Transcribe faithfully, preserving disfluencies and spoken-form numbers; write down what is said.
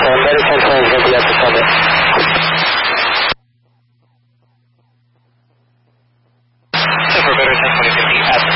American flight will be at the summit. So for better ten twenty fifty at the